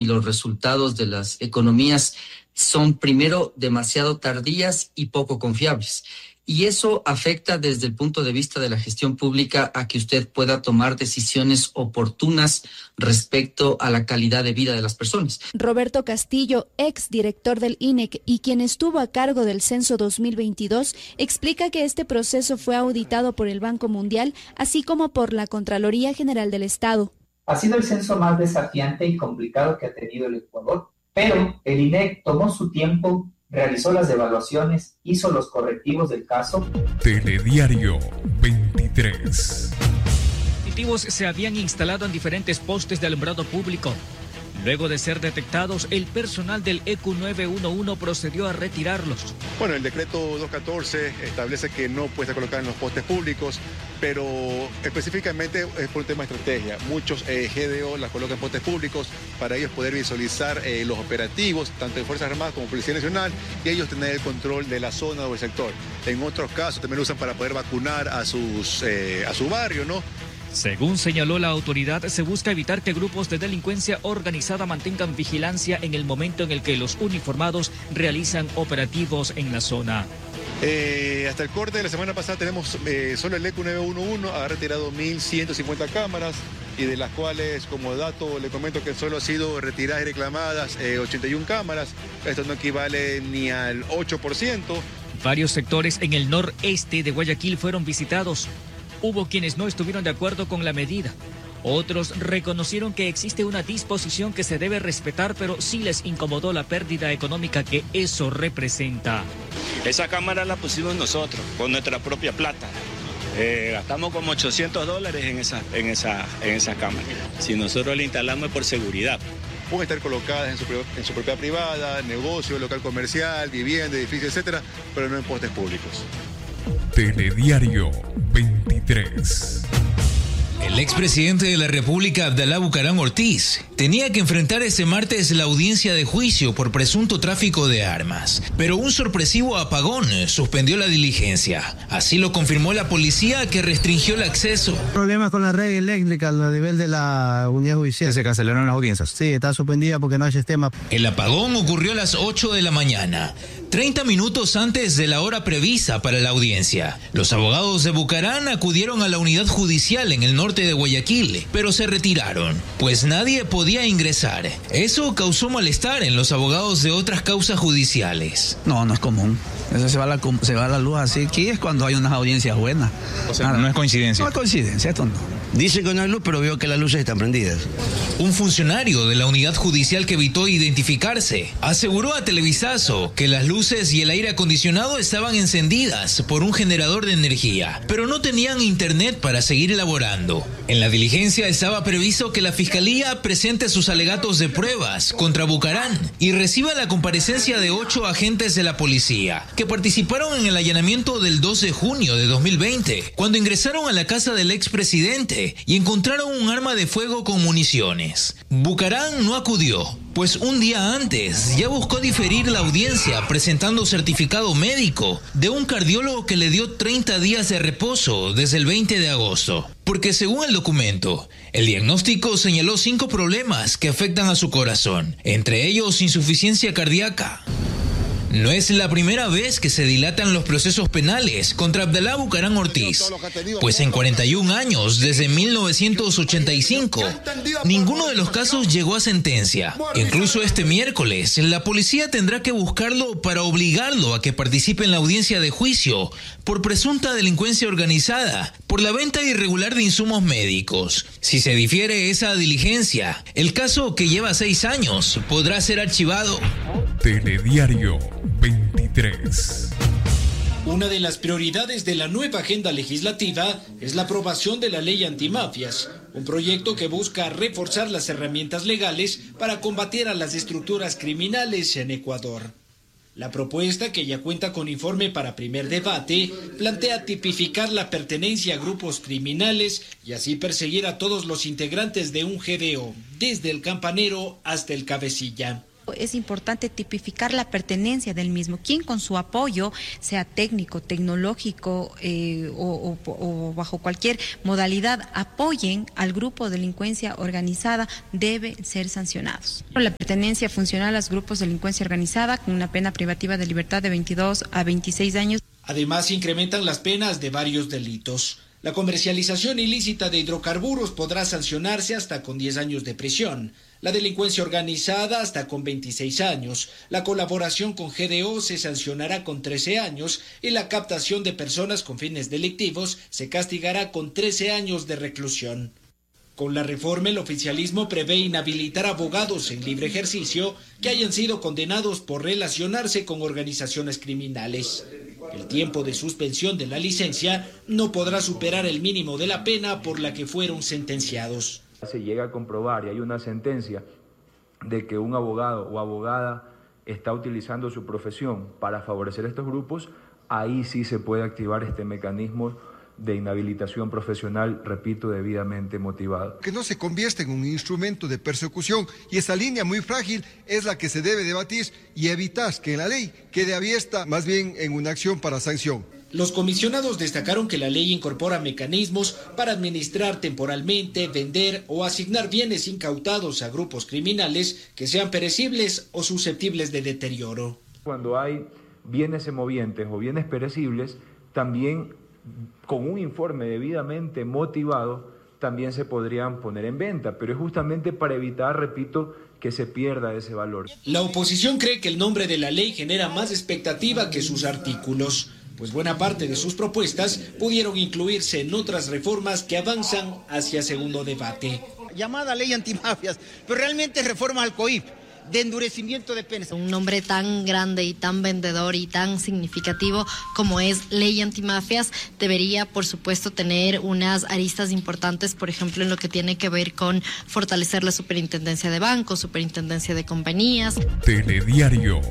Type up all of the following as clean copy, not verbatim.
los resultados de las economías son primero demasiado tardías y poco confiables. Y eso afecta desde el punto de vista de la gestión pública a que usted pueda tomar decisiones oportunas respecto a la calidad de vida de las personas. Roberto Castillo, ex director del INEC y quien estuvo a cargo del censo 2022, explica que este proceso fue auditado por el Banco Mundial, así como por la Contraloría General del Estado. Ha sido el censo más desafiante y complicado que ha tenido el Ecuador, pero el INEC tomó su tiempo, realizó las evaluaciones, hizo los correctivos del caso. Telediario 23. Dispositivos se habían instalado en diferentes postes de alumbrado público. Luego de ser detectados, el personal del ECU 911 procedió a retirarlos. Bueno, el decreto 214 establece que no puede ser colocado en los postes públicos, pero específicamente es por un tema de estrategia. Muchos GDO las colocan en postes públicos para ellos poder visualizar los operativos, tanto de Fuerzas Armadas como Policía Nacional, y ellos tener el control de la zona o el sector. En otros casos también lo usan para poder vacunar a su barrio, ¿no? Según señaló la autoridad, se busca evitar que grupos de delincuencia organizada mantengan vigilancia en el momento en el que los uniformados realizan operativos en la zona. Hasta el corte de la semana pasada tenemos solo el ECU 911 ha retirado 1.150 cámaras y de las cuales, como dato, le comento que solo ha sido retiradas y reclamadas 81 cámaras. Esto no equivale ni al 8%. Varios sectores en el noreste de Guayaquil fueron visitados. Hubo quienes no estuvieron de acuerdo con la medida. Otros reconocieron que existe una disposición que se debe respetar, pero sí les incomodó la pérdida económica que eso representa. Esa cámara la pusimos nosotros, con nuestra propia plata. Gastamos como $800 en esa cámara. Si nosotros la instalamos es por seguridad. Pueden estar colocadas en su propiedad privada, negocio, local comercial, vivienda, edificio, etcétera, pero no en postes públicos. Telediario 23. El expresidente de la República, Abdalá Bucaram Ortiz, tenía que enfrentar este martes la audiencia de juicio por presunto tráfico de armas, pero un sorpresivo apagón suspendió la diligencia. Así lo confirmó la policía, que restringió el acceso. Problemas con la red eléctrica a nivel de la unidad judicial. Se cancelaron las audiencias. Sí, está suspendida porque no hay sistema. El apagón ocurrió a las 8 de la mañana. 30 minutos antes de la hora prevista para la audiencia. Los abogados de Bucaram acudieron a la unidad judicial en el norte de Guayaquil, pero se retiraron, pues nadie podía ingresar. Eso causó malestar en los abogados de otras causas judiciales. No es común. Eso se va a la luz así. Aquí es cuando hay unas audiencias buenas. O sea, no es coincidencia. No es coincidencia, esto no. Dice que no hay luz, pero veo que las luces están prendidas. Un funcionario de la unidad judicial que evitó identificarse aseguró a Televisazo que las luces y el aire acondicionado estaban encendidas por un generador de energía, pero no tenían internet para seguir elaborando. En la diligencia estaba previsto que la Fiscalía presente sus alegatos de pruebas contra Bucaram y reciba la comparecencia de 8 agentes de la policía que participaron en el allanamiento del 2 de junio de 2020, cuando ingresaron a la casa del expresidente y encontraron un arma de fuego con municiones. Bucaram no acudió, pues un día antes ya buscó diferir la audiencia presentando certificado médico de un cardiólogo que le dio 30 días de reposo desde el 20 de agosto. Porque según el documento, el diagnóstico señaló 5 problemas que afectan a su corazón, entre ellos insuficiencia cardíaca. No es la primera vez que se dilatan los procesos penales contra Abdalá Bucaram Ortiz, pues en 41 años, desde 1985, ninguno de los casos llegó a sentencia. Incluso este miércoles, la policía tendrá que buscarlo para obligarlo a que participe en la audiencia de juicio por presunta delincuencia organizada, por la venta irregular de insumos médicos. Si se difiere esa diligencia, el caso, que lleva 6 años, podrá ser archivado. Telediario 23. Una de las prioridades de la nueva agenda legislativa es la aprobación de la ley antimafias, un proyecto que busca reforzar las herramientas legales para combatir a las estructuras criminales en Ecuador. La propuesta, que ya cuenta con informe para primer debate, plantea tipificar la pertenencia a grupos criminales y así perseguir a todos los integrantes de un GDO, desde el campanero hasta el cabecilla. es importante tipificar la pertenencia del mismo, quien con su apoyo, sea técnico, tecnológico o bajo cualquier modalidad, apoyen al grupo de delincuencia organizada, deben ser sancionados. La pertenencia funcional a los grupos de delincuencia organizada con una pena privativa de libertad de 22 a 26 años. Además, se incrementan las penas de varios delitos. La comercialización ilícita de hidrocarburos podrá sancionarse hasta con 10 años de prisión. La delincuencia organizada hasta con 26 años. La colaboración con GDO se sancionará con 13 años y la captación de personas con fines delictivos se castigará con 13 años de reclusión. Con la reforma, el oficialismo prevé inhabilitar abogados en libre ejercicio que hayan sido condenados por relacionarse con organizaciones criminales. El tiempo de suspensión de la licencia no podrá superar el mínimo de la pena por la que fueron sentenciados. Se llega a comprobar y hay una sentencia de que un abogado o abogada está utilizando su profesión para favorecer estos grupos, ahí sí se puede activar este mecanismo de inhabilitación profesional, repito, debidamente motivado. Que no se convierta en un instrumento de persecución, y esa línea muy frágil es la que se debe debatir y evitar que la ley quede abierta más bien en una acción para sanción. Los comisionados destacaron que la ley incorpora mecanismos para administrar temporalmente, vender o asignar bienes incautados a grupos criminales que sean perecibles o susceptibles de deterioro. Cuando hay bienes semovientes o bienes perecibles, también con un informe debidamente motivado, también se podrían poner en venta, pero es justamente para evitar, repito, que se pierda ese valor. La oposición cree que el nombre de la ley genera más expectativa que sus artículos, pues buena parte de sus propuestas pudieron incluirse en otras reformas que avanzan hacia segundo debate. Llamada ley antimafias, pero realmente reforma al COIP, de endurecimiento de penas. Un nombre tan grande y tan vendedor y tan significativo como es ley antimafias debería, por supuesto, tener unas aristas importantes, por ejemplo, en lo que tiene que ver con fortalecer la superintendencia de bancos, superintendencia de compañías. Telediario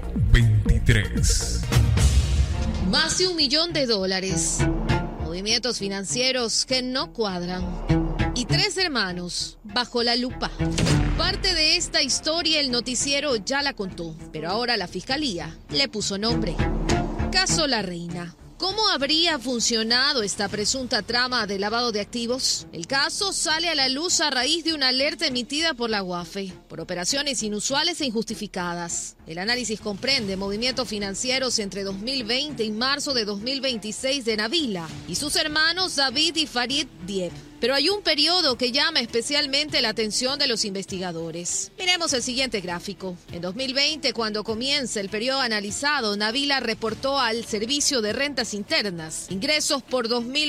23. Más de $1 millón. Movimientos financieros que no cuadran. Y 3 hermanos bajo la lupa. Parte de esta historia el noticiero ya la contó, pero ahora la fiscalía le puso nombre. Caso La Reina. ¿Cómo habría funcionado esta presunta trama de lavado de activos? El caso sale a la luz a raíz de una alerta emitida por la UAFE por operaciones inusuales e injustificadas. El análisis comprende movimientos financieros entre 2020 y marzo de 2026 de Nabila y sus hermanos David y Farid Diep. Pero hay un periodo que llama especialmente la atención de los investigadores. Miremos el siguiente gráfico. En 2020, cuando comienza el periodo analizado, Nabila reportó al Servicio de Rentas Internas ingresos por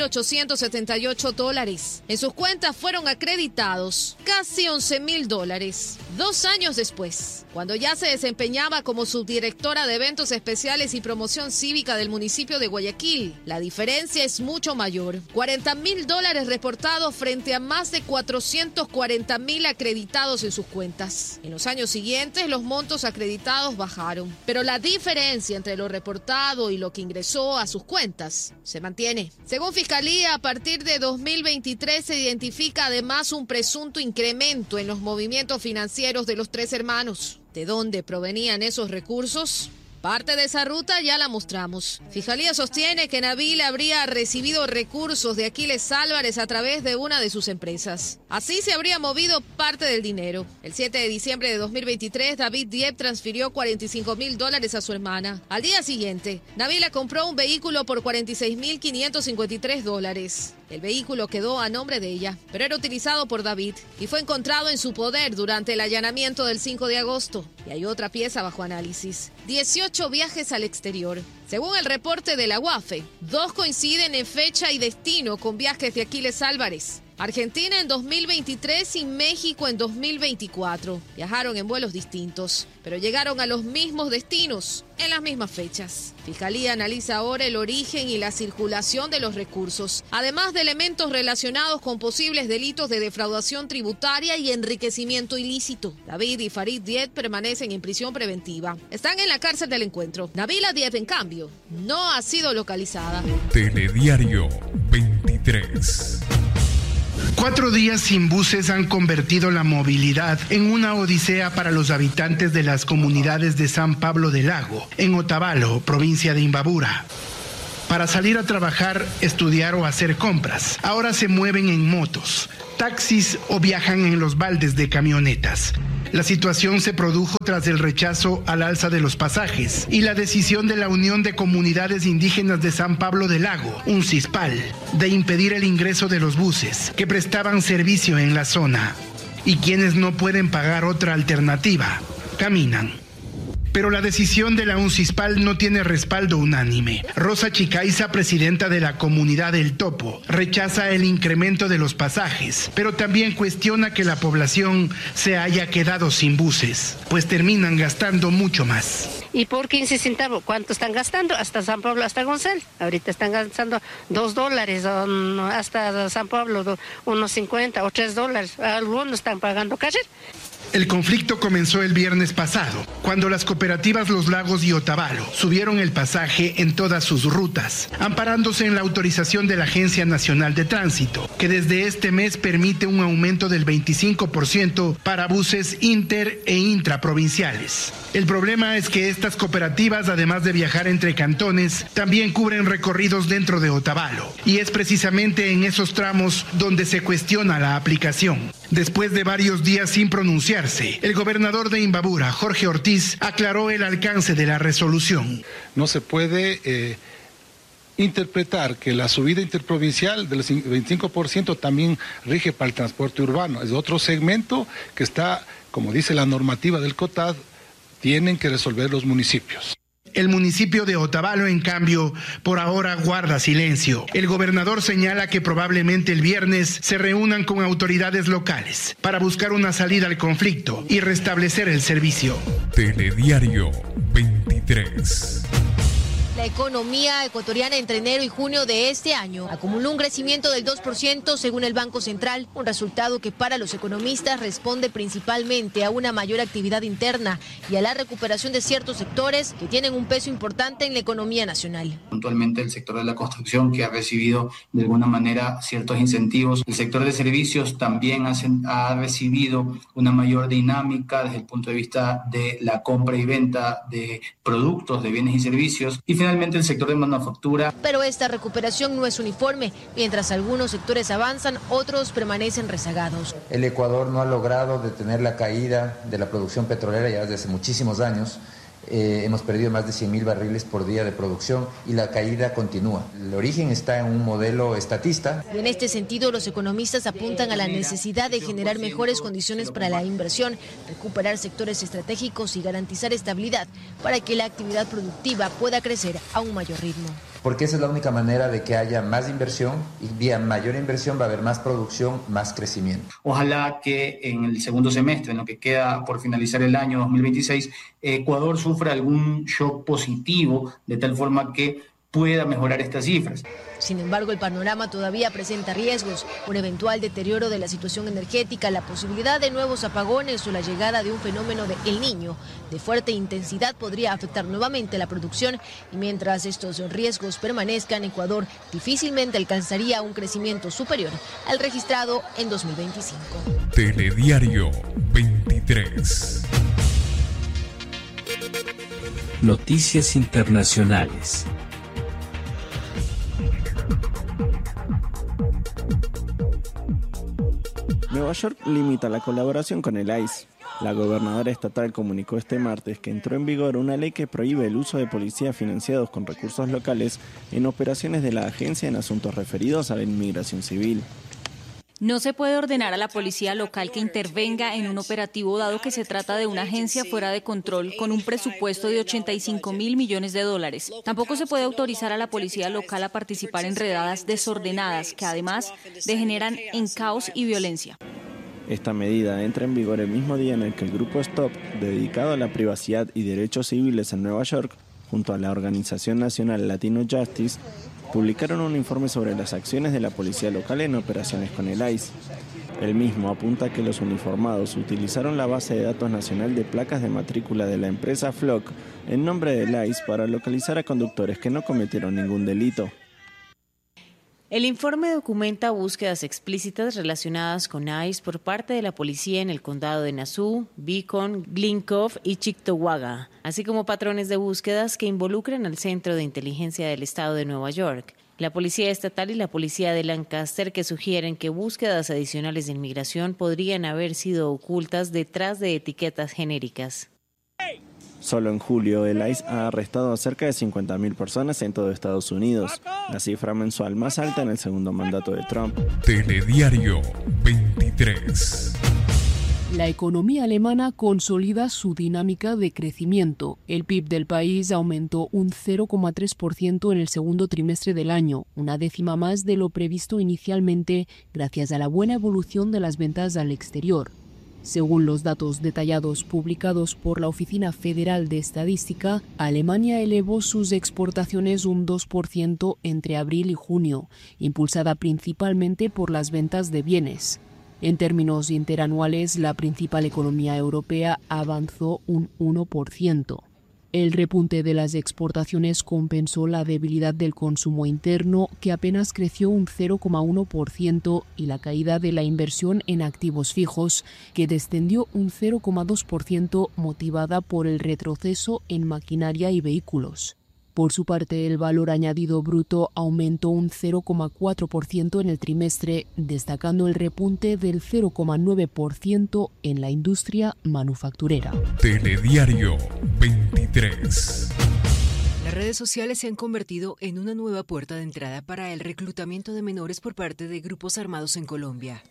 $2.878. En sus cuentas fueron acreditados casi $11.000. 2 años después, cuando ya se desempeñaba como subdirectora de eventos especiales y promoción cívica del municipio de Guayaquil, la diferencia es mucho mayor. $40.000 reportados frente a más de 440.000 acreditados en sus cuentas. En los años siguientes, los montos acreditados bajaron, pero la diferencia entre lo reportado y lo que ingresó a sus cuentas se mantiene. Según Fiscalía, a partir de 2023 se identifica además un presunto incremento en los movimientos financieros de los 3 hermanos. ¿De dónde provenían esos recursos? Parte de esa ruta ya la mostramos. Fiscalía sostiene que Nabila habría recibido recursos de Aquiles Álvarez a través de una de sus empresas. Así se habría movido parte del dinero. El 7 de diciembre de 2023, David Diep transfirió $45.000 a su hermana. Al día siguiente, Nabila compró un vehículo por $46.553. El vehículo quedó a nombre de ella, pero era utilizado por David y fue encontrado en su poder durante el allanamiento del 5 de agosto. Y hay otra pieza bajo análisis. 18 viajes al exterior. Según el reporte de la UAFE, 2 coinciden en fecha y destino con viajes de Aquiles Álvarez. Argentina en 2023 y México en 2024. Viajaron en vuelos distintos, pero llegaron a los mismos destinos en las mismas fechas. Fiscalía analiza ahora el origen y la circulación de los recursos, además de elementos relacionados con posibles delitos de defraudación tributaria y enriquecimiento ilícito. David y Farid Diep permanecen en prisión preventiva. Están en la cárcel del Encuentro. Nabila Diep, en cambio, no ha sido localizada. Telediario 23. 4 días sin buses han convertido la movilidad en una odisea para los habitantes de las comunidades de San Pablo del Lago, en Otavalo, provincia de Imbabura. Para salir a trabajar, estudiar o hacer compras, ahora se mueven en motos, taxis o viajan en los baldes de camionetas. La situación se produjo tras el rechazo al alza de los pasajes y la decisión de la Unión de Comunidades Indígenas de San Pablo del Lago, UNCISPAL, de impedir el ingreso de los buses que prestaban servicio en la zona. Y quienes no pueden pagar otra alternativa, caminan. Pero la decisión de la UNCISPAL no tiene respaldo unánime. Rosa Chicaiza, presidenta de la comunidad del Topo, rechaza el incremento de los pasajes, pero también cuestiona que la población se haya quedado sin buses, pues terminan gastando mucho más. Y por 15 centavos, ¿cuánto están gastando? Hasta San Pablo, hasta González. Ahorita están gastando $2, hasta San Pablo unos 50 o $3. Algunos están pagando calle. El conflicto comenzó el viernes pasado, cuando las cooperativas Los Lagos y Otavalo subieron el pasaje en todas sus rutas, amparándose en la autorización de la Agencia Nacional de Tránsito, que desde este mes permite un aumento del 25% para buses inter e intraprovinciales. El problema es que estas cooperativas, además de viajar entre cantones, también cubren recorridos dentro de Otavalo, y es precisamente en esos tramos donde se cuestiona la aplicación. Después de varios días sin pronunciarse, el gobernador de Imbabura, Jorge Ortiz, aclaró el alcance de la resolución. No se puede interpretar que la subida interprovincial del 25% también rige para el transporte urbano. Es otro segmento que está, como dice la normativa del COTAD, tienen que resolver los municipios. El municipio de Otavalo, en cambio, por ahora guarda silencio. El gobernador señala que probablemente el viernes se reúnan con autoridades locales para buscar una salida al conflicto y restablecer el servicio. Telediario 23. La economía ecuatoriana entre enero y junio de este año acumuló un crecimiento del 2% según el Banco Central, un resultado que para los economistas responde principalmente a una mayor actividad interna y a la recuperación de ciertos sectores que tienen un peso importante en la economía nacional. Puntualmente el sector de la construcción, que ha recibido de alguna manera ciertos incentivos. El sector de servicios también ha recibido una mayor dinámica desde el punto de vista de la compra y venta de productos, de bienes y servicios. Y finalmente el sector de manufactura. Pero esta recuperación no es uniforme. Mientras algunos sectores avanzan, otros permanecen rezagados. El Ecuador no ha logrado detener la caída de la producción petrolera ya desde hace muchísimos años. Hemos perdido más de 100.000 barriles por día de producción y la caída continúa. El origen está en un modelo estatista. Y en este sentido, los economistas apuntan a la necesidad de generar mejores condiciones para la inversión, recuperar sectores estratégicos y garantizar estabilidad para que la actividad productiva pueda crecer a un mayor ritmo. Porque esa es la única manera de que haya más inversión y vía mayor inversión va a haber más producción, más crecimiento. Ojalá que en el segundo semestre, en lo que queda por finalizar el año 2026, Ecuador sufra algún shock positivo de tal forma que pueda mejorar estas cifras. Sin embargo, el panorama todavía presenta riesgos, un eventual deterioro de la situación energética, la posibilidad de nuevos apagones o la llegada de un fenómeno de El Niño de fuerte intensidad podría afectar nuevamente la producción y mientras estos riesgos permanezcan, Ecuador difícilmente alcanzaría un crecimiento superior al registrado en 2025. Telediario 23. Noticias internacionales. Nueva York limita la colaboración con el ICE. La gobernadora estatal comunicó este martes que entró en vigor una ley que prohíbe el uso de policías financiados con recursos locales en operaciones de la agencia en asuntos referidos a la inmigración civil. No se puede ordenar a la policía local que intervenga en un operativo dado que se trata de una agencia fuera de control con un presupuesto de $85.000 millones. Tampoco se puede autorizar a la policía local a participar en redadas desordenadas que además degeneran en caos y violencia. Esta medida entra en vigor el mismo día en el que el grupo Stop, dedicado a la privacidad y derechos civiles en Nueva York, junto a la Organización Nacional Latino Justice, publicaron un informe sobre las acciones de la policía local en operaciones con el ICE. El mismo apunta que los uniformados utilizaron la base de datos nacional de placas de matrícula de la empresa Flock en nombre del ICE para localizar a conductores que no cometieron ningún delito. El informe documenta búsquedas explícitas relacionadas con ICE por parte de la policía en el condado de Nassau, Beacon, Glencoe y Cheektowaga, así como patrones de búsquedas que involucran al Centro de Inteligencia del Estado de Nueva York, la Policía Estatal y la Policía de Lancaster, que sugieren que búsquedas adicionales de inmigración podrían haber sido ocultas detrás de etiquetas genéricas. Solo en julio, el ICE ha arrestado a cerca de 50.000 personas en todo Estados Unidos, la cifra mensual más alta en el segundo mandato de Trump. Telediario 23. La economía alemana consolida su dinámica de crecimiento. El PIB del país aumentó un 0,3% en el segundo trimestre del año, una décima más de lo previsto inicialmente, gracias a la buena evolución de las ventas al exterior. Según los datos detallados publicados por la Oficina Federal de Estadística, Alemania elevó sus exportaciones un 2% entre abril y junio, impulsada principalmente por las ventas de bienes. En términos interanuales, la principal economía europea avanzó un 1%. El repunte de las exportaciones compensó la debilidad del consumo interno, que apenas creció un 0,1%, y la caída de la inversión en activos fijos, que descendió un 0,2%, motivada por el retroceso en maquinaria y vehículos. Por su parte, el valor añadido bruto aumentó un 0,4% en el trimestre, destacando el repunte del 0,9% en la industria manufacturera. Telediario 23. Las redes sociales se han convertido en una nueva puerta de entrada para el reclutamiento de menores por parte de grupos armados en Colombia.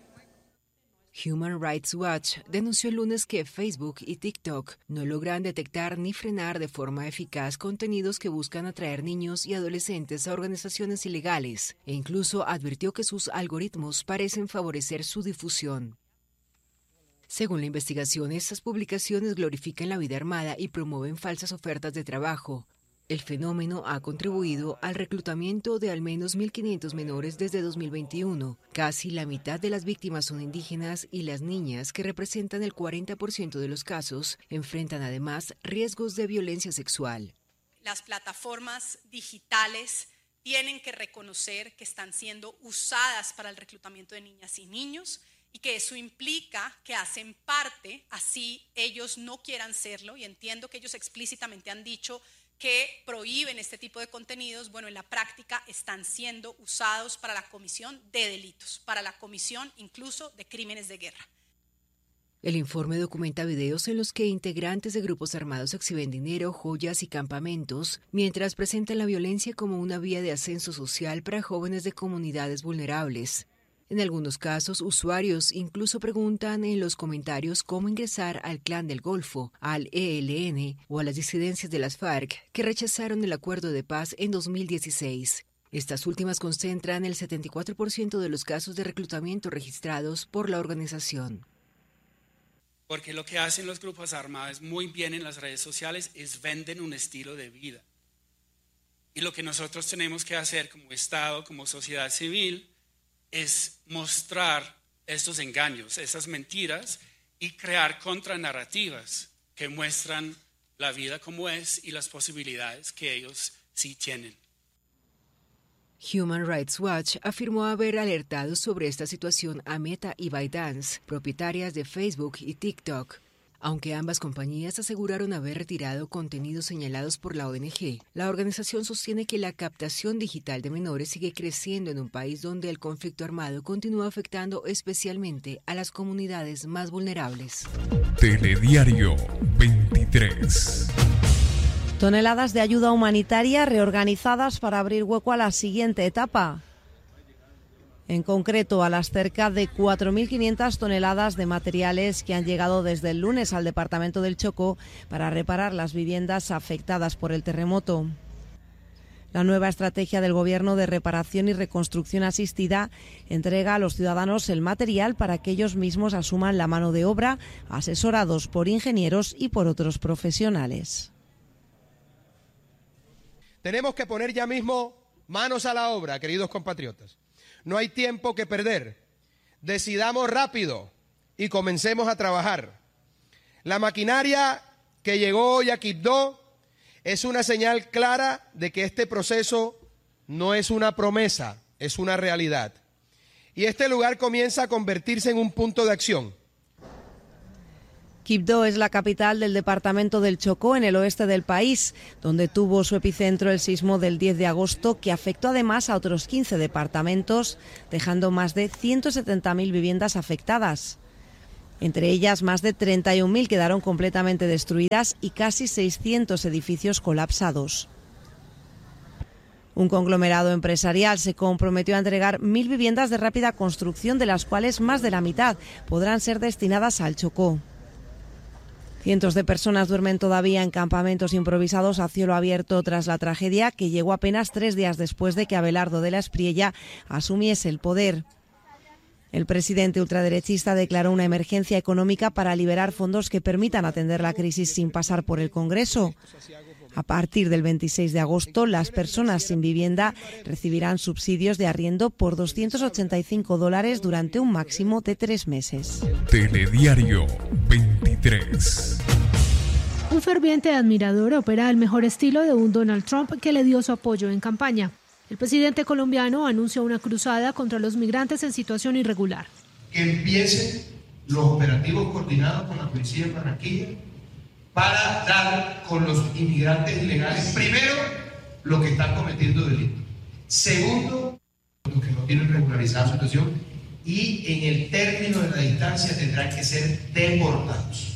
Human Rights Watch denunció el lunes que Facebook y TikTok no logran detectar ni frenar de forma eficaz contenidos que buscan atraer niños y adolescentes a organizaciones ilegales, e incluso advirtió que sus algoritmos parecen favorecer su difusión. Según la investigación, estas publicaciones glorifican la vida armada y promueven falsas ofertas de trabajo. El fenómeno ha contribuido al reclutamiento de al menos 1.500 menores desde 2021. Casi la mitad de las víctimas son indígenas y las niñas, que representan el 40% de los casos, enfrentan además riesgos de violencia sexual. Las plataformas digitales tienen que reconocer que están siendo usadas para el reclutamiento de niñas y niños y que eso implica que hacen parte, así ellos no quieran serlo, y entiendo que ellos explícitamente han dicho que prohíben este tipo de contenidos. Bueno, en la práctica están siendo usados para la comisión de delitos, para la comisión incluso de crímenes de guerra. El informe documenta videos en los que integrantes de grupos armados exhiben dinero, joyas y campamentos, mientras presentan la violencia como una vía de ascenso social para jóvenes de comunidades vulnerables. En algunos casos, usuarios incluso preguntan en los comentarios cómo ingresar al Clan del Golfo, al ELN o a las disidencias de las FARC, que rechazaron el acuerdo de paz en 2016. Estas últimas concentran el 74% de los casos de reclutamiento registrados por la organización. Porque lo que hacen los grupos armados muy bien en las redes sociales es venden un estilo de vida. Y lo que nosotros tenemos que hacer como Estado, como sociedad civil, es mostrar estos engaños, esas mentiras, y crear contranarrativas que muestran la vida como es y las posibilidades que ellos sí tienen. Human Rights Watch afirmó haber alertado sobre esta situación a Meta y ByteDance, propietarias de Facebook y TikTok. Aunque ambas compañías aseguraron haber retirado contenidos señalados por la ONG, la organización sostiene que la captación digital de menores sigue creciendo en un país donde el conflicto armado continúa afectando especialmente a las comunidades más vulnerables. Telediario 23. Toneladas de ayuda humanitaria reorganizadas para abrir hueco a la siguiente etapa. En concreto, a las cerca de 4.500 toneladas de materiales que han llegado desde el lunes al departamento del Chocó para reparar las viviendas afectadas por el terremoto. La nueva estrategia del Gobierno de reparación y reconstrucción asistida entrega a los ciudadanos el material para que ellos mismos asuman la mano de obra, asesorados por ingenieros y por otros profesionales. Tenemos que poner ya mismo manos a la obra, queridos compatriotas. No hay tiempo que perder. Decidamos rápido y comencemos a trabajar. La maquinaria que llegó hoy a Quibdó es una señal clara de que este proceso no es una promesa, es una realidad. Y este lugar comienza a convertirse en un punto de acción. Quibdó es la capital del departamento del Chocó, en el oeste del país, donde tuvo su epicentro el sismo del 10 de agosto, que afectó además a otros 15 departamentos, dejando más de 170.000 viviendas afectadas. Entre ellas, más de 31.000 quedaron completamente destruidas y casi 600 edificios colapsados. Un conglomerado empresarial se comprometió a entregar 1.000 viviendas de rápida construcción, de las cuales más de la mitad podrán ser destinadas al Chocó. Cientos de personas duermen todavía en campamentos improvisados a cielo abierto tras la tragedia, que llegó apenas 3 días después de que Abelardo de la Espriella asumiese el poder. El presidente ultraderechista declaró una emergencia económica para liberar fondos que permitan atender la crisis sin pasar por el Congreso. A partir del 26 de agosto, las personas sin vivienda recibirán subsidios de arriendo por $285 durante un máximo de 3 meses. Telediario 23. Un ferviente admirador opera al mejor estilo de un Donald Trump que le dio su apoyo en campaña. El presidente colombiano anunció una cruzada contra los migrantes en situación irregular. Que empiecen los operativos coordinados con la policía de Barranquilla para dar con los inmigrantes ilegales, primero, los que están cometiendo delitos, segundo, los que no tienen regularizada su situación, y en el término de la distancia tendrán que ser deportados.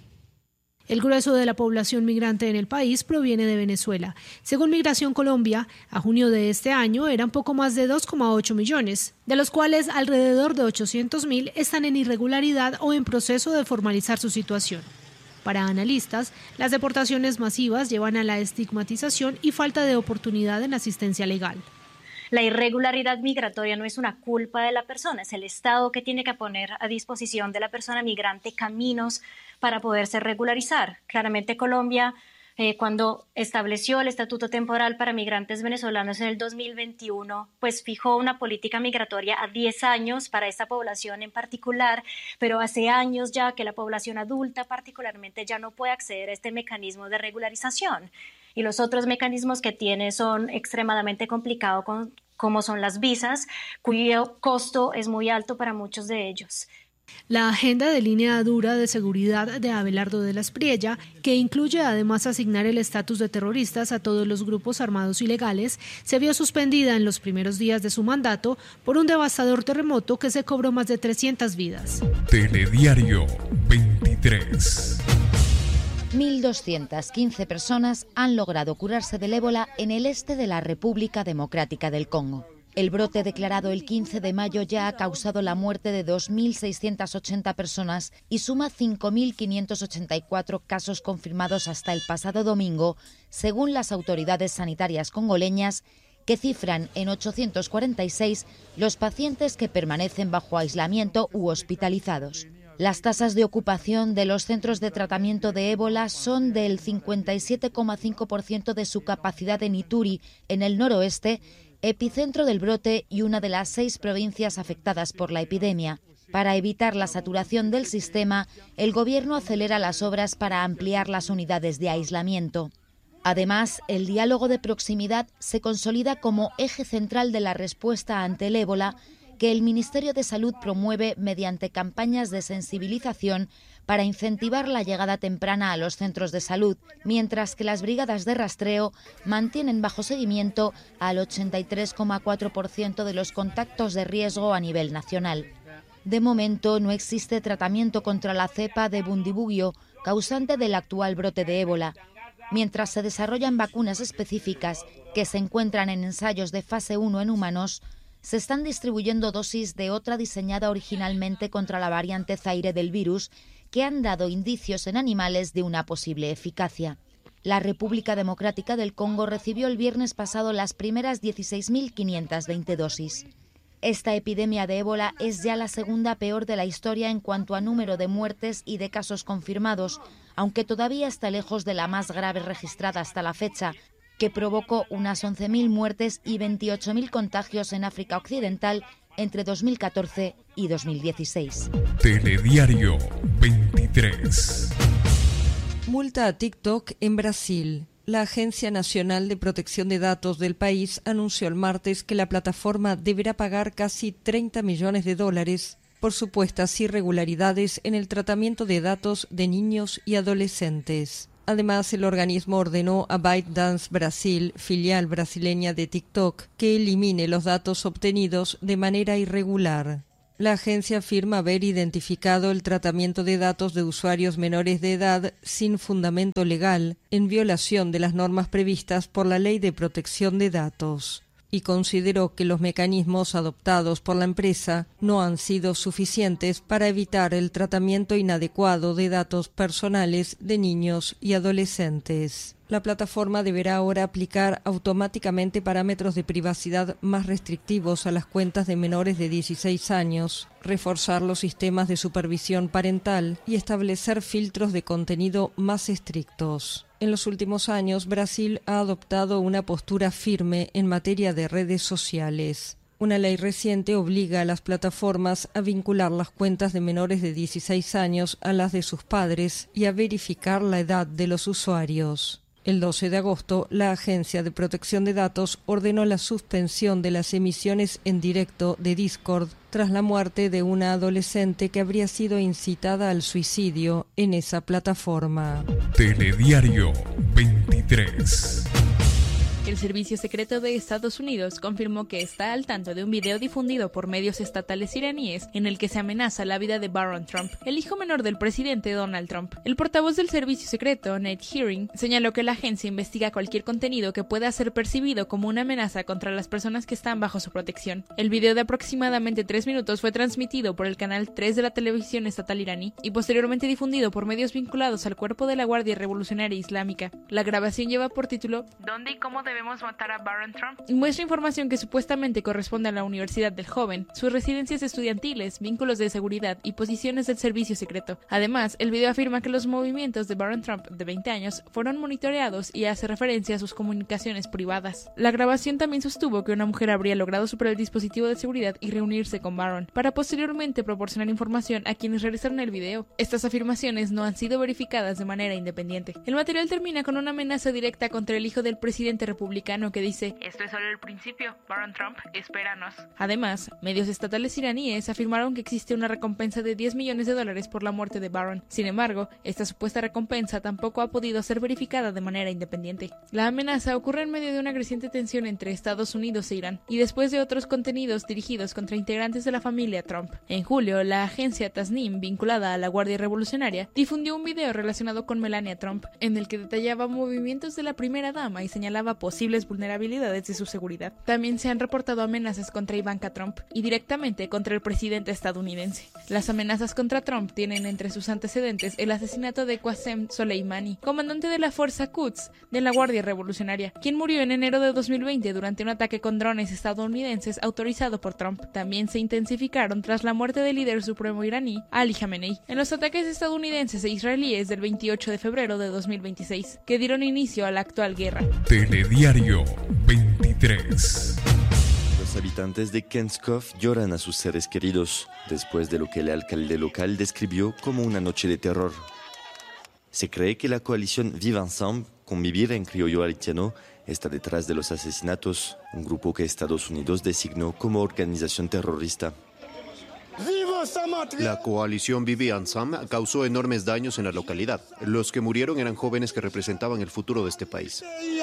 El grueso de la población migrante en el país proviene de Venezuela. Según Migración Colombia, a junio de este año eran poco más de 2,8 millones, de los cuales alrededor de 800.000 están en irregularidad o en proceso de formalizar su situación. Para analistas, las deportaciones masivas llevan a la estigmatización y falta de oportunidad en asistencia legal. La irregularidad migratoria no es una culpa de la persona, es el Estado que tiene que poner a disposición de la persona migrante caminos para poderse regularizar. Claramente Colombia, cuando estableció el estatuto temporal para migrantes venezolanos en el 2021, pues fijó una política migratoria a 10 años para esta población en particular, pero hace años ya que la población adulta particularmente ya no puede acceder a este mecanismo de regularización. Y los otros mecanismos que tiene son extremadamente complicados, como son las visas, cuyo costo es muy alto para muchos de ellos. La agenda de línea dura de seguridad de Abelardo de la Espriella, que incluye además asignar el estatus de terroristas a todos los grupos armados ilegales, se vio suspendida en los primeros días de su mandato por un devastador terremoto que se cobró más de 300 vidas. Telediario 23. 1.215 personas han logrado curarse del ébola en el este de la República Democrática del Congo. El brote declarado el 15 de mayo ya ha causado la muerte de 2.680 personas y suma 5.584 casos confirmados hasta el pasado domingo, según las autoridades sanitarias congoleñas, que cifran en 846 los pacientes que permanecen bajo aislamiento u hospitalizados. Las tasas de ocupación de los centros de tratamiento de ébola son del 57,5% de su capacidad en Ituri, en el noroeste, epicentro del brote y una de las 6 provincias afectadas por la epidemia. Para evitar la saturación del sistema, el gobierno acelera las obras para ampliar las unidades de aislamiento. Además, el diálogo de proximidad se consolida como eje central de la respuesta ante el ébola, que el Ministerio de Salud promueve mediante campañas de sensibilización para incentivar la llegada temprana a los centros de salud, mientras que las brigadas de rastreo mantienen bajo seguimiento al 83,4% de los contactos de riesgo a nivel nacional. De momento no existe tratamiento contra la cepa de Bundibugyo, causante del actual brote de ébola, mientras se desarrollan vacunas específicas que se encuentran en ensayos de fase 1 en humanos. Se están distribuyendo dosis de otra diseñada originalmente contra la variante Zaire del virus, que han dado indicios en animales de una posible eficacia. La República Democrática del Congo recibió el viernes pasado las primeras 16.520 dosis. Esta epidemia de ébola es ya la segunda peor de la historia en cuanto a número de muertes y de casos confirmados, aunque todavía está lejos de la más grave registrada hasta la fecha, que provocó unas 11.000 muertes y 28.000 contagios en África Occidental entre 2014 y 2016. Telediario 23. Multa a TikTok en Brasil. La Agencia Nacional de Protección de Datos del país anunció el martes que la plataforma deberá pagar casi $30 millones por supuestas irregularidades en el tratamiento de datos de niños y adolescentes. Además, el organismo ordenó a ByteDance Brasil, filial brasileña de TikTok, que elimine los datos obtenidos de manera irregular. La agencia afirma haber identificado el tratamiento de datos de usuarios menores de edad sin fundamento legal, en violación de las normas previstas por la Ley de Protección de Datos, y consideró que los mecanismos adoptados por la empresa no han sido suficientes para evitar el tratamiento inadecuado de datos personales de niños y adolescentes. La plataforma deberá ahora aplicar automáticamente parámetros de privacidad más restrictivos a las cuentas de menores de 16 años, reforzar los sistemas de supervisión parental y establecer filtros de contenido más estrictos. En los últimos años, Brasil ha adoptado una postura firme en materia de redes sociales. Una ley reciente obliga a las plataformas a vincular las cuentas de menores de 16 años a las de sus padres y a verificar la edad de los usuarios. El 12 de agosto, la Agencia de Protección de Datos ordenó la suspensión de las emisiones en directo de Discord tras la muerte de una adolescente que habría sido incitada al suicidio en esa plataforma. Telediario 23. El Servicio Secreto de Estados Unidos confirmó que está al tanto de un video difundido por medios estatales iraníes en el que se amenaza la vida de Barron Trump, el hijo menor del presidente Donald Trump. El portavoz del Servicio Secreto, Nate Hearing, señaló que la agencia investiga cualquier contenido que pueda ser percibido como una amenaza contra las personas que están bajo su protección. El video de aproximadamente 3 minutos fue transmitido por el canal 3 de la televisión estatal iraní y posteriormente difundido por medios vinculados al cuerpo de la Guardia Revolucionaria Islámica. La grabación lleva por título ¿Dónde y cómo debemos matar a Barron Trump? Y muestra información que supuestamente corresponde a la universidad del joven, sus residencias estudiantiles, vínculos de seguridad y posiciones del servicio secreto. Además, el video afirma que los movimientos de Barron Trump, de 20 años, fueron monitoreados y hace referencia a sus comunicaciones privadas. La grabación también sostuvo que una mujer habría logrado superar el dispositivo de seguridad y reunirse con Barron, para posteriormente proporcionar información a quienes realizaron el video. Estas afirmaciones no han sido verificadas de manera independiente. El material termina con una amenaza directa contra el hijo del presidente republicano que dice: esto es solo el principio, Barron Trump, espéranos. Además, medios estatales iraníes afirmaron que existe una recompensa de $10 millones por la muerte de Barron. Sin embargo, esta supuesta recompensa tampoco ha podido ser verificada de manera independiente. La amenaza ocurre en medio de una creciente tensión entre Estados Unidos e Irán, y después de otros contenidos dirigidos contra integrantes de la familia Trump. En julio, la agencia Tasnim, vinculada a la Guardia Revolucionaria, difundió un video relacionado con Melania Trump, en el que detallaba movimientos de la primera dama y señalaba posibles vulnerabilidades de su seguridad. También se han reportado amenazas contra Ivanka Trump y directamente contra el presidente estadounidense. Las amenazas contra Trump tienen entre sus antecedentes el asesinato de Qasem Soleimani, comandante de la Fuerza Quds de la Guardia Revolucionaria, quien murió en enero de 2020 durante un ataque con drones estadounidenses autorizado por Trump. También se intensificaron tras la muerte del líder supremo iraní, Ali Khamenei, en los ataques estadounidenses e israelíes del 28 de febrero de 2026, que dieron inicio a la actual guerra. Telediario 23. Los habitantes de Kenskov lloran a sus seres queridos después de lo que el alcalde local describió como una noche de terror. Se cree que la coalición Vivre Ensemble, Convivir en criollo haitiano, está detrás de los asesinatos, un grupo que Estados Unidos designó como organización terrorista. La coalición Vivre Ensemble causó enormes daños en la localidad. Los que murieron eran jóvenes que representaban el futuro de este país.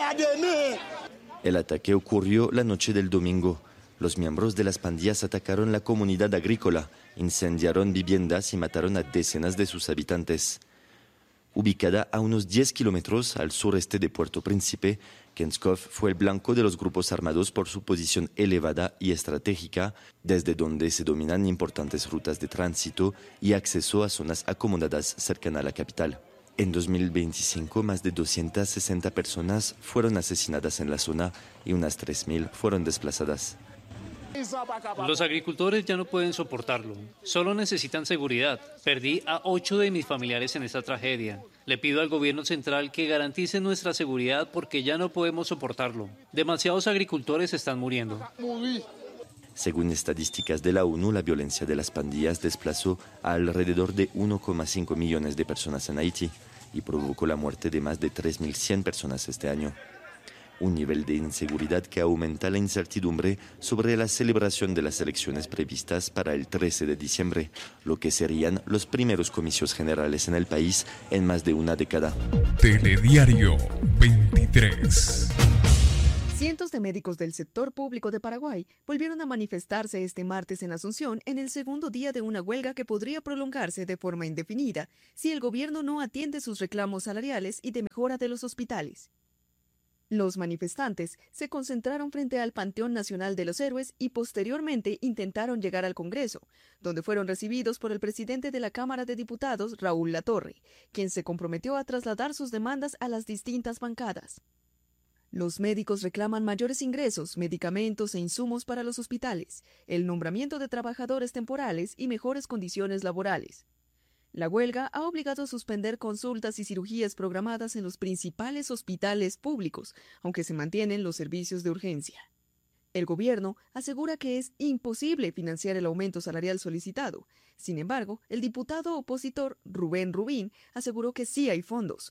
El ataque ocurrió la noche del domingo. Los miembros de las pandillas atacaron la comunidad agrícola, incendiaron viviendas y mataron a decenas de sus habitantes. Ubicada a unos 10 kilómetros al sureste de Puerto Príncipe, Kenskov fue el blanco de los grupos armados por su posición elevada y estratégica, desde donde se dominan importantes rutas de tránsito y acceso a zonas acomodadas cercanas a la capital. En 2025, más de 260 personas fueron asesinadas en la zona y unas 3.000 fueron desplazadas. Los agricultores ya no pueden soportarlo. Solo necesitan seguridad. Perdí a 8 de mis familiares en esta tragedia. Le pido al gobierno central que garantice nuestra seguridad porque ya no podemos soportarlo. Demasiados agricultores están muriendo. Según estadísticas de la ONU, la violencia de las pandillas desplazó a alrededor de 1,5 millones de personas en Haití. y provocó la muerte de más de 3.100 personas este año. Un nivel de inseguridad que aumenta la incertidumbre sobre la celebración de las elecciones previstas para el 13 de diciembre, lo que serían los primeros comicios generales en el país en más de una década. Telediario 23. Cientos de médicos del sector público de Paraguay volvieron a manifestarse este martes en Asunción en el segundo día de una huelga que podría prolongarse de forma indefinida si el gobierno no atiende sus reclamos salariales y de mejora de los hospitales. Los manifestantes se concentraron frente al Panteón Nacional de los Héroes y posteriormente intentaron llegar al Congreso, donde fueron recibidos por el presidente de la Cámara de Diputados, Raúl Latorre, quien se comprometió a trasladar sus demandas a las distintas bancadas. Los médicos reclaman mayores ingresos, medicamentos e insumos para los hospitales, el nombramiento de trabajadores temporales y mejores condiciones laborales. La huelga ha obligado a suspender consultas y cirugías programadas en los principales hospitales públicos, aunque se mantienen los servicios de urgencia. El gobierno asegura que es imposible financiar el aumento salarial solicitado. Sin embargo, el diputado opositor Rubén Rubín aseguró que sí hay fondos.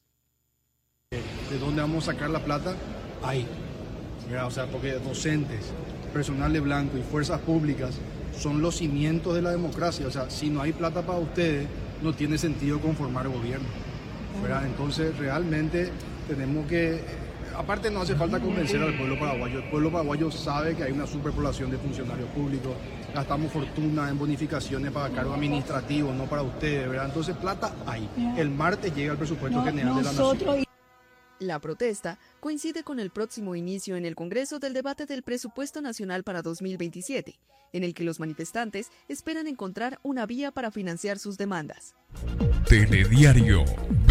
¿De dónde vamos a sacar la plata? Ahí. O sea, porque docentes, personal de blanco y fuerzas públicas son los cimientos de la democracia. O sea, si no hay plata para ustedes, no tiene sentido conformar gobierno. Entonces, realmente tenemos que... Aparte, no hace falta convencer al pueblo paraguayo. El pueblo paraguayo sabe que hay una superpoblación de funcionarios públicos. Gastamos fortuna en bonificaciones para cargos administrativos, no para ustedes, ¿verdad? Entonces, plata hay. El martes llega el presupuesto general de la Nación. La protesta coincide con el próximo inicio en el Congreso del debate del presupuesto nacional para 2027, en el que los manifestantes esperan encontrar una vía para financiar sus demandas. Telediario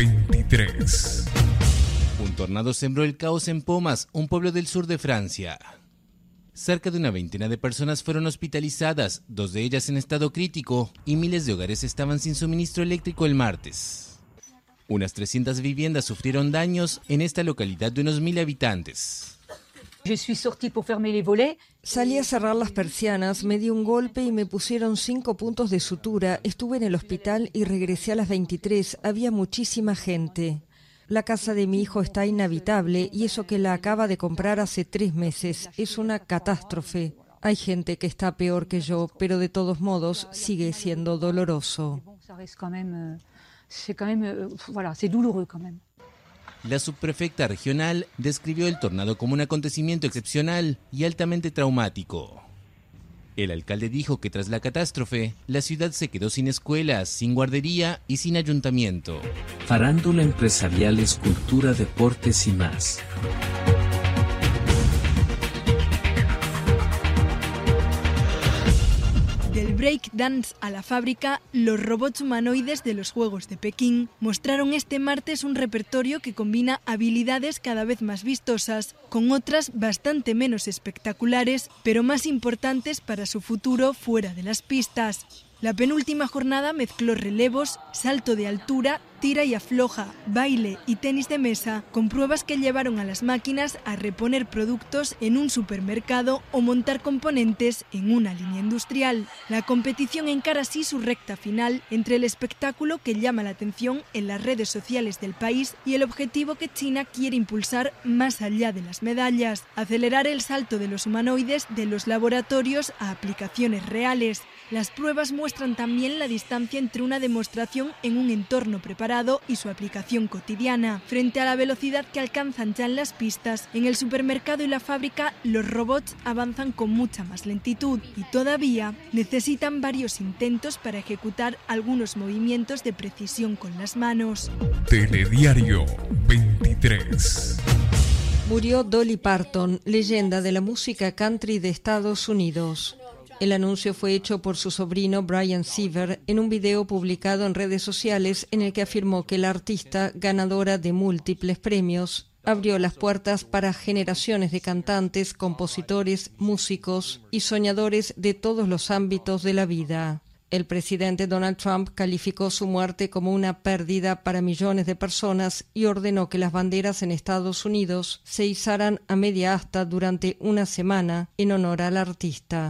23. Un tornado sembró el caos en Pomas, un pueblo del sur de Francia. Cerca de una veintena de personas fueron hospitalizadas, 2 de ellas en estado crítico, y miles de hogares estaban sin suministro eléctrico el martes. Unas 300 viviendas sufrieron daños en esta localidad de unos 1.000 habitantes. Salí a cerrar las persianas, me di un golpe y me pusieron 5 puntos de sutura. Estuve en el hospital y regresé a las 23. Había muchísima gente. La casa de mi hijo está inhabitable y eso que la acaba de comprar hace 3 meses. Es una catástrofe. Hay gente que está peor que yo, pero de todos modos sigue siendo doloroso. La subprefecta regional describió el tornado como un acontecimiento excepcional y altamente traumático. El alcalde dijo que tras la catástrofe, la ciudad se quedó sin escuelas, sin guardería y sin ayuntamiento. Farándula empresariales, cultura, deportes y más. Del breakdance a la fábrica, los robots humanoides de los Juegos de Pekín mostraron este martes un repertorio que combina habilidades cada vez más vistosas con otras bastante menos espectaculares, pero más importantes para su futuro fuera de las pistas. La penúltima jornada mezcló relevos, salto de altura, tira y afloja, baile y tenis de mesa, con pruebas que llevaron a las máquinas a reponer productos en un supermercado o montar componentes en una línea industrial. La competición encara así su recta final entre el espectáculo que llama la atención en las redes sociales del país y el objetivo que China quiere impulsar más allá de las medallas: acelerar el salto de los humanoides de los laboratorios a aplicaciones reales. Las pruebas muestran también la distancia entre una demostración en un entorno preparado y su aplicación cotidiana. Frente a la velocidad que alcanzan ya en las pistas, en el supermercado y la fábrica, los robots avanzan con mucha más lentitud y todavía necesitan varios intentos para ejecutar algunos movimientos de precisión con las manos. Telediario 23. Murió Dolly Parton, leyenda de la música country de Estados Unidos. El anuncio fue hecho por su sobrino Brian Seaver en un video publicado en redes sociales en el que afirmó que la artista, ganadora de múltiples premios, abrió las puertas para generaciones de cantantes, compositores, músicos y soñadores de todos los ámbitos de la vida. El presidente Donald Trump calificó su muerte como una pérdida para millones de personas y ordenó que las banderas en Estados Unidos se izaran a media asta durante una semana en honor al artista.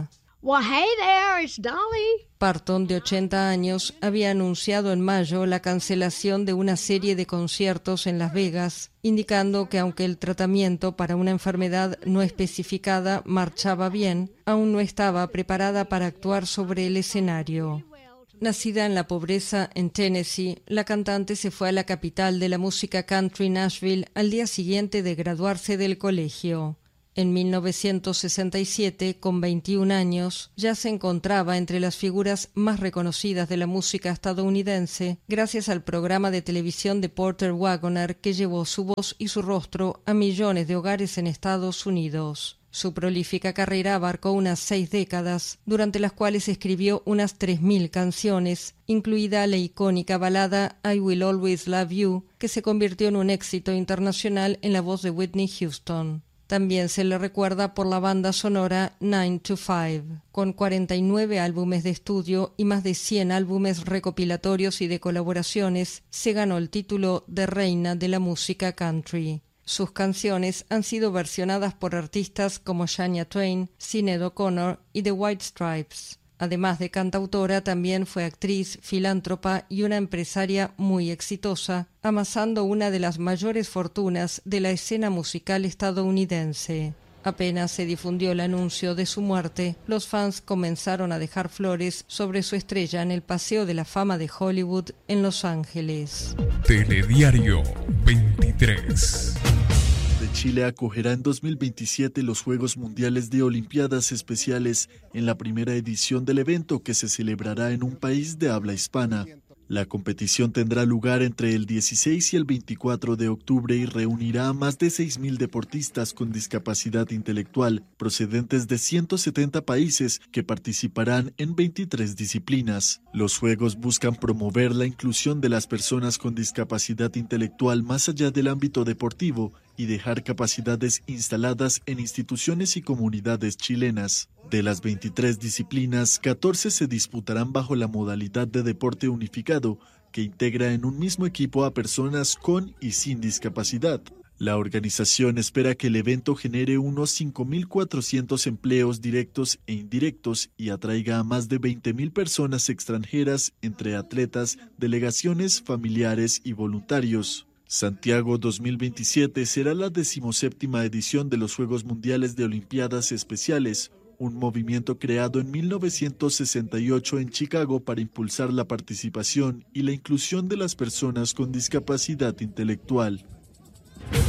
Well, hey there, it's Dolly. Parton, de 80 años, había anunciado en mayo la cancelación de una serie de conciertos en Las Vegas, indicando que aunque el tratamiento para una enfermedad no especificada marchaba bien, aún no estaba preparada para actuar sobre el escenario. Nacida en la pobreza en Tennessee, la cantante se fue a la capital de la música country, Nashville, al día siguiente de graduarse del colegio. En 1967, con 21 años, ya se encontraba entre las figuras más reconocidas de la música estadounidense, gracias al programa de televisión de Porter Wagoner que llevó su voz y su rostro a millones de hogares en Estados Unidos. Su prolífica carrera abarcó unas 6 décadas, durante las cuales escribió unas 3.000 canciones, incluida la icónica balada I Will Always Love You, que se convirtió en un éxito internacional en la voz de Whitney Houston. También se le recuerda por la banda sonora 9 to 5, con 49 álbumes de estudio y más de 100 álbumes recopilatorios y de colaboraciones, se ganó el título de reina de la música country. Sus canciones han sido versionadas por artistas como Shania Twain, Sinéad O'Connor y The White Stripes. Además de cantautora, también fue actriz, filántropa y una empresaria muy exitosa, amasando una de las mayores fortunas de la escena musical estadounidense. Apenas se difundió el anuncio de su muerte, los fans comenzaron a dejar flores sobre su estrella en el Paseo de la Fama de Hollywood en Los Ángeles. Telediario 23. Chile acogerá en 2027 los Juegos Mundiales de Olimpiadas Especiales en la primera edición del evento que se celebrará en un país de habla hispana. La competición tendrá lugar entre el 16 y el 24 de octubre y reunirá a más de 6.000 deportistas con discapacidad intelectual procedentes de 170 países que participarán en 23 disciplinas. Los Juegos buscan promover la inclusión de las personas con discapacidad intelectual más allá del ámbito deportivo y dejar capacidades instaladas en instituciones y comunidades chilenas. De las 23 disciplinas, 14 se disputarán bajo la modalidad de deporte unificado, que integra en un mismo equipo a personas con y sin discapacidad. La organización espera que el evento genere unos 5.400 empleos directos e indirectos y atraiga a más de 20.000 personas extranjeras, entre atletas, delegaciones, familiares y voluntarios. Santiago 2027 será la 17ª edición de los Juegos Mundiales de Olimpiadas Especiales, un movimiento creado en 1968 en Chicago para impulsar la participación y la inclusión de las personas con discapacidad intelectual.